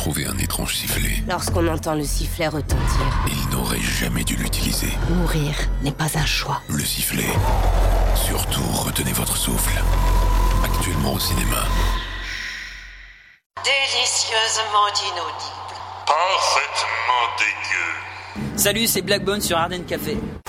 trouvé un étrange sifflet. Lorsqu'on entend le sifflet retentir, Il n'aurait jamais dû l'utiliser. mourir n'est pas un choix. Le sifflet. Surtout, retenez votre souffle. Actuellement au cinéma. Délicieusement inaudible. Parfaitement dégueu. Salut, c'est Blackbone sur Ardennes Café.